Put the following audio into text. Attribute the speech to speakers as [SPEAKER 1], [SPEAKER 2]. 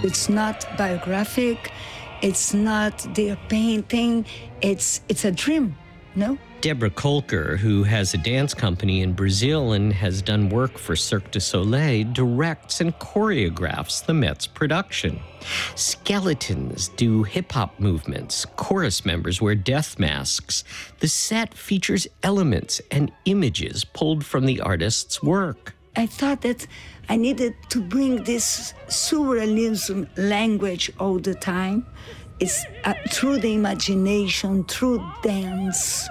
[SPEAKER 1] It's not biographic. It's not their painting. It's a dream, no?
[SPEAKER 2] Deborah Kolker, who has a dance company in Brazil and has done work for Cirque du Soleil, directs and choreographs the Met's production. Skeletons do hip-hop movements. Chorus members wear death masks. The set features elements and images pulled from the artist's work.
[SPEAKER 1] I thought that I needed to bring this surrealism language all the time. It's through the imagination, through dance.